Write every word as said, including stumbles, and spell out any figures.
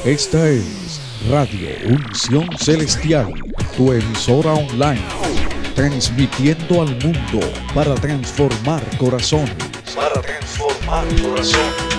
Esta es Radio Unción Celestial, tu emisora online, transmitiendo al mundo para transformar corazones. Para transformar corazones.